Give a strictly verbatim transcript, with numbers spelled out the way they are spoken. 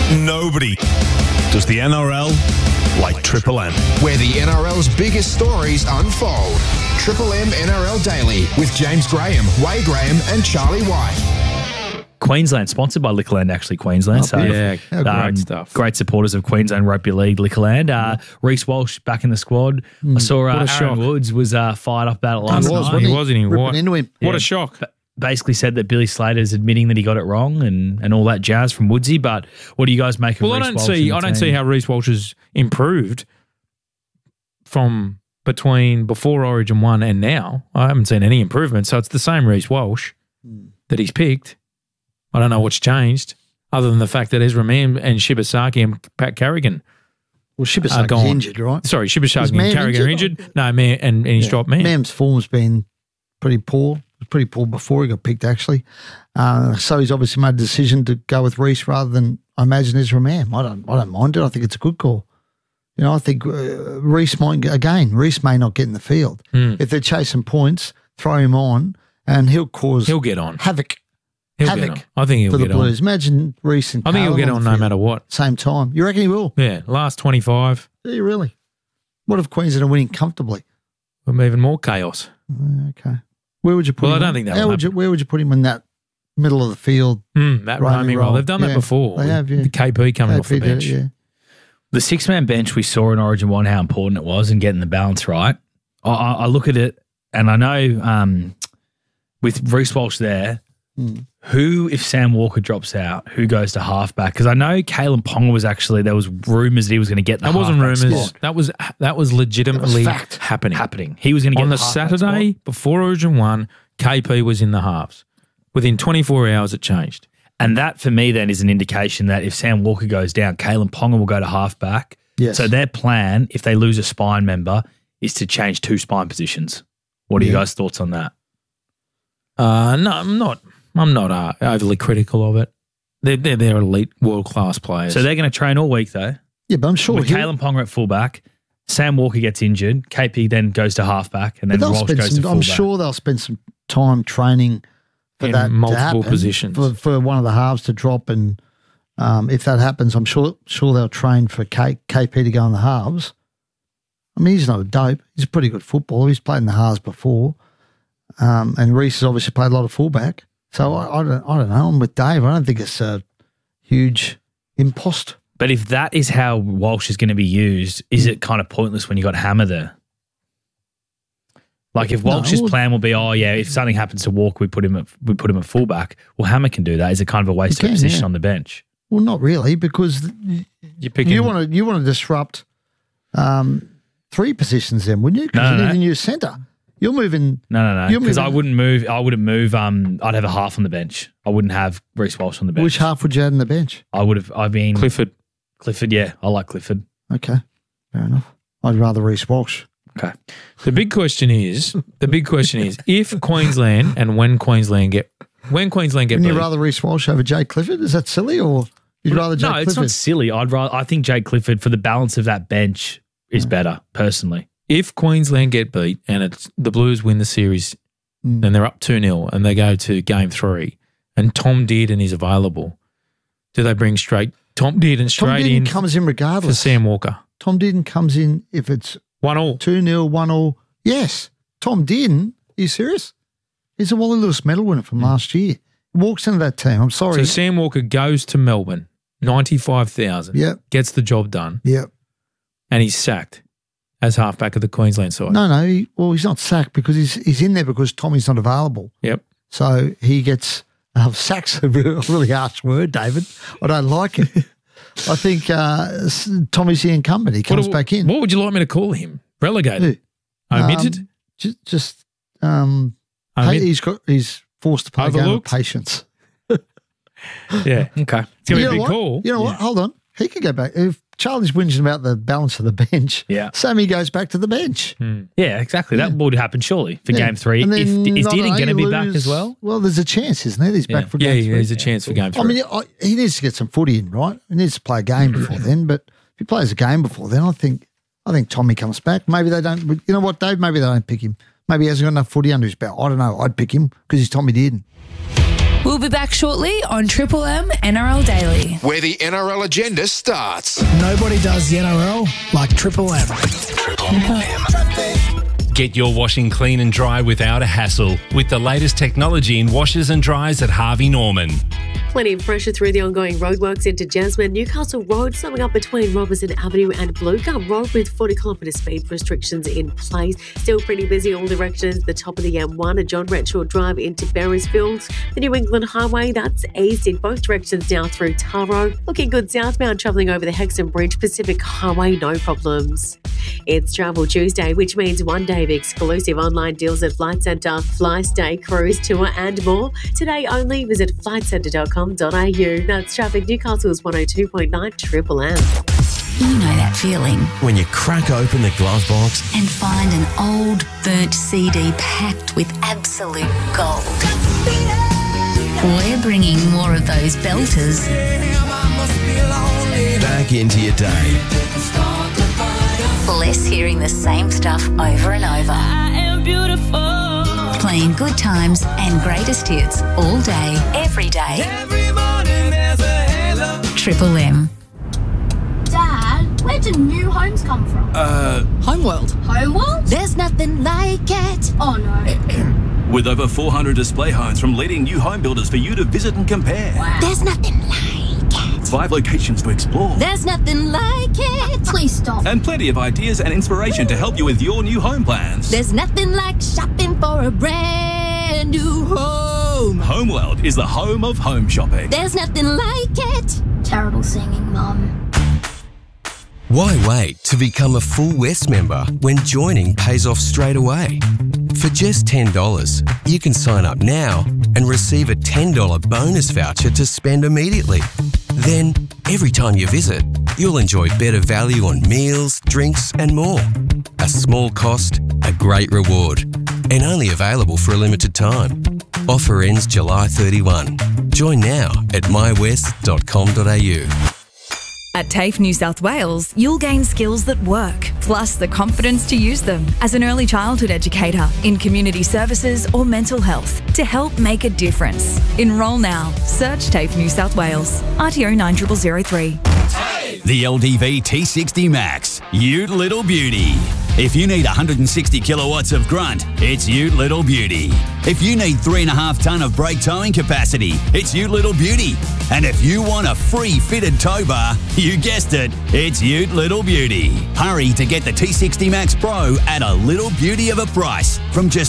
Nobody does the N R L like Triple M. Where the N R L's biggest stories unfold. Triple M N R L Daily with James Graham, Wade Graham and Charlie White. Queensland, sponsored by Liquorland, actually, Queensland. Oh, so, yeah, um, great stuff. Great supporters of Queensland Rugby League, Liquorland. Uh, Reece Walsh back in the squad. Mm, I saw uh, what a Aaron shock. Woods was uh, fired up about it last He was, night. wasn't he? wasn't he? Ripping What, into him. what Yeah. a shock. Basically said that Billy Slater's admitting that he got it wrong and, and all that jazz from Woodsy. But what do you guys make of Well, I Reece don't Walsh see. in the I don't team? see how Reece Walsh has improved from between before Origin one and now. I haven't seen any improvement. So it's the same Reece Walsh that he's picked. I don't know what's changed, other than the fact that Ezra Mam and Shibasaki and Pat Carrigan Well, are Shibasaki's gone. injured, right? Sorry, Is Shibasaki Mam and Carrigan are injured? injured. No, man, and, and he's Yeah. dropped man. Mam's form's been pretty poor. It was pretty poor before he got picked, actually. Uh, so he's obviously made a decision to go with Reece rather than, I imagine, Ezra Mam. I don't, I don't mind it. I think it's a good call. You know, I think uh, Reece might, again, Reece may not get in the field. Mm. If they're chasing points, throw him on and he'll cause He'll get on. havoc He'll havoc get on. I think he'll for the get on. Blues. Imagine Reece and I think he'll Carlin get on the no field matter what. Same time. You reckon he will? Yeah, last twenty-five, Do you really? What if Queensland are winning comfortably? or even more chaos. Uh, Okay. Where would you put Well, him? I don't think that How will would you, happen. Where would you put him in that middle of the field? Mm, that Roaming roaming roll. roll. They've done Yeah, that before. they with have, yeah. The K P coming off the K P did it, bench. yeah. The six-man bench, we saw in Origin one how important it was in getting the balance right. I, I, I look at it and I know um, with Reece Walsh there, Mm. who, if Sam Walker drops out, who goes to halfback? Because I know Kalen Ponga was actually, there was rumours that he was going to get the That wasn't halfback rumours. spot. That was that was legitimately That was fact. happening. happening. He was going to get On the halfback Saturday spot. before Origin one, K P was in the halves. Within twenty-four hours, it changed. And that for me then is an indication that if Sam Walker goes down, Kalen Ponga will go to halfback. Yes. So their plan, if they lose a spine member, is to change two spine positions. What are you Yeah. guys' thoughts on that? Uh, no, I'm not. I'm not uh, overly critical of it. They're they're, they're elite, world class players. So they're going to train all week though. Yeah, but I'm sure With he'll, Kalen Ponga at fullback, Sam Walker gets injured, K P then goes to halfback, and but then they'll Walsh spend goes to some, fullback. I'm sure they'll spend some time training for In that multiple to happen, positions. for, for one of the halves to drop, and um, if that happens, I'm sure sure they'll train for K, KP to go in the halves. I mean, he's not a dope. He's a pretty good footballer. He's played in the halves before, um, and Reece has obviously played a lot of fullback. So I, I don't, I don't know. I'm with Dave. I don't think it's a huge impost. But if that is how Walsh is going to be used, is it kind of pointless when you got Hammer there? Like if No, Walsh's well- plan will be, oh yeah, if something happens to Walker, we put him at we put him at fullback. Well, Hammer can do that. Is it kind of a waste He of can, position yeah. on the bench? Well, not really, because you're picking. you want to you want to disrupt um, three positions then, wouldn't you? Because No, you no, need no. a new centre. You're moving. No, no, no. You're Because I moving- wouldn't move. I wouldn't move. Um, I'd have a half on the bench. I wouldn't have Reece Walsh on the bench. Which half would you add in the bench? I would have. I mean, Clifford. Clifford. Yeah, I like Clifford. Okay, fair enough. I'd rather Reece Walsh. Okay. The big question is, the big question is, if Queensland and when Queensland get when Queensland get Wouldn't you beat, rather Reece Walsh over Jay Clifford? Is that silly, or you'd rather Jay no, Clifford? it's not silly. I'd rather. I think Jake Clifford for the balance of that bench is better personally. if Queensland get beat and it's the Blues win the series Mm. and they're up two nil and they go to game three and Tom Dearden is available, do they bring straight Tom Dearden Tom straight Dearden in comes in for regardless. Sam Walker? Tom Dearden comes in if it's One all. two nil, one all. Yes, Tom Dearden. Are you serious? He's a Wally Lewis medal winner from last year. Walks into that team. I'm sorry. So Sam Walker goes to Melbourne, ninety-five thousand, Yep. gets the job done, Yep. and he's sacked as halfback of the Queensland side. No, no. He, well, he's not sacked because he's he's in there because Tommy's not available. Yep. So he gets uh, sack's a really, really harsh word, David. I don't like it. I think uh, s- Tommy's the incumbent. He comes what, back in. What would you like me to call him? Relegated? Omitted? Um, just, just um, Omit- hey, he's got he's forced to play a game of Overlooked? patience. yeah. Okay. It's going to you be a know big what? call. You know what? Hold on. He could go back. If Charlie's whinging about the balance of the bench, Yeah. Sammy goes back to the bench. Yeah, exactly. That would happen surely for Yeah. game three. And If, then is not Dearden only going to be lose- back as well? Well, there's a chance, isn't there? He's Yeah. back for Yeah, game yeah, three. there's a chance for game three. I mean, I, he needs to get some footy in, right? He needs to play a game before then. But if he plays a game before then, I think I think Tommy comes back. Maybe they don't. You know what, Dave? Maybe they don't pick him. Maybe he hasn't got enough footy under his belt. I don't know. I'd pick him because he's Tommy Dearden. We'll be back shortly on Triple M N R L Daily. Where the N R L agenda starts. Nobody does the N R L like Triple M. Get your washing clean and dry without a hassle with the latest technology in washers and dryers at Harvey Norman. Plenty of pressure through the ongoing roadworks into Jasmine. Newcastle Road, summing up between Robertson Avenue and Blue Gum Road with forty kilometre speed restrictions in place. Still pretty busy all directions. The top of the M one, a John Retshaw Drive into Berrysfield. The New England Highway, that's east in both directions now through Taro. Looking good southbound, travelling over the Hexham Bridge, Pacific Highway, no problems. It's Travel Tuesday, which means one day of exclusive online deals at Flight Centre, fly, stay, cruise, tour and more. Today only, visit flight centre dot com dot a u. That's traffic. Newcastle's one oh two point nine Triple M. You know that feeling when you crack open the glove box and find an old burnt C D packed with absolute gold. We're bringing more of those belters back into your day. Less hearing the same stuff over and over. I am beautiful. Playing good times and greatest hits all day, every day. Every morning there's a halo. Triple M. Dad, where do new homes come from? Uh, Homeworld. Homeworld? There's nothing like it. Oh no. With over four hundred display homes from leading new home builders for you to visit and compare. Wow. There's nothing like it. Five locations to explore. There's nothing like it. Please stop. And plenty of ideas and inspiration to help you with your new home plans. There's nothing like shopping for a brand new home. Homeworld is the home of home shopping. There's nothing like it. Terrible singing, Mum. Why wait to become a full West member when joining pays off straight away? For just ten dollars, you can sign up now and receive a ten dollars bonus voucher to spend immediately. Then, every time you visit, you'll enjoy better value on meals, drinks and more. A small cost, a great reward, and only available for a limited time. Offer ends July thirty-first. Join now at my west dot com dot a u. At TAFE New South Wales, you'll gain skills that work, plus the confidence to use them as an early childhood educator in community services or mental health to help make a difference. Enrol now. Search TAFE New South Wales. R T O nine zero zero zero three. The L D V T sixty Max, Ute Little Beauty. If you need one hundred sixty kilowatts of grunt, it's Ute Little Beauty. If you need three and a half tonne of brake towing capacity, it's Ute Little Beauty. And if you want a free fitted tow bar, you guessed it, it's Ute Little Beauty. Hurry to get the T sixty Max Pro at a little beauty of a price from just